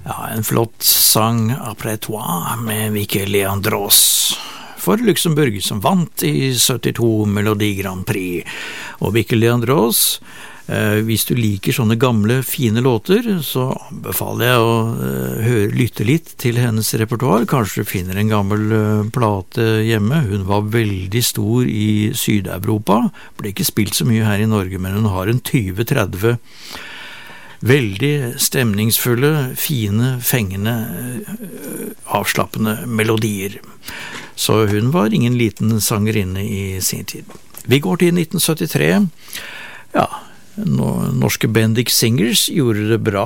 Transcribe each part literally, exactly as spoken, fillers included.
Ja, en flott sang Après toi med Vicky Leandros for Luxembourg, som vant i syttito Melodi Grand Prix. Og Vicky Leandros, eh, hvis du liker sånne gamle, fine låter, så anbefaler jeg å eh, høre, lytte litt til hennes repertoar. Kanskje du finner en gammel eh, plate hjemme. Hun var veldig stor i Syd-Europa, ble ikke spilt så mye her i Norge, men hun har en tyve til tretti veldig stemningsfulle, fine, fengende, avslappende melodier. Så hun var ingen liten sangerinne i sin tid. Vi går til nitten syttitre. Ja, norske Bendik Singers gjorde det bra.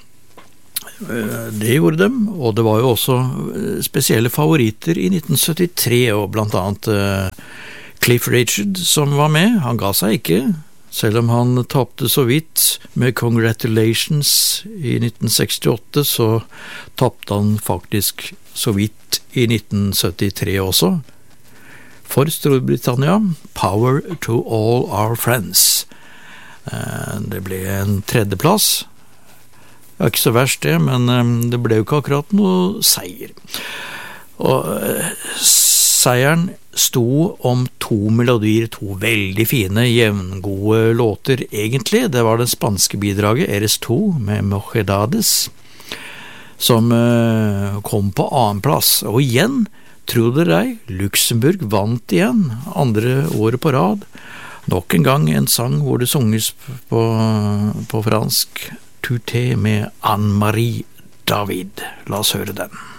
Det gjorde dem, og det var jo også spesielle favoritter i nitten syttitre, og blant annet Cliff Richard som var med. Han ga seg ikke, selv om han tappte så vidt med Congratulations i nitten sekstiåtte, så tappte han faktisk så vidt i nitten syttitre også. For Storbritannia, Power to All Our Friends. Det ble en tredjeplass. Det var ikke så verst det, men det ble jo ikke akkurat noe seier. Og seieren sto om to melodier, to veldig fine, jevngode låter egentlig. Det var det spanske bidraget Eres to med Mojedades, som uh, kom på annen plass. Og igjen, tro det eller ei, Luxembourg vant igjen, andre året på rad. Nok en gang en sang hvor det sunges på, på fransk, Tuté med Anne-Marie David. La oss høre den.